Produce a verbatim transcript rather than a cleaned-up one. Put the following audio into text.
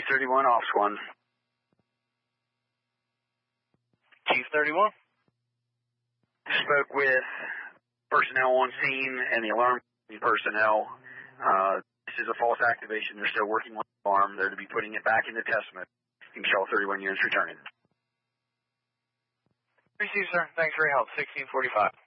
thirty-one, Ops one. Chief thirty-one. Spoke with personnel on scene and the alarm personnel. Uh, this is a false activation. They're still working on the alarm. They're to be putting it back into test mode. You can show thirty-one units returning. Received, sir. Thanks for your help. sixteen forty-five.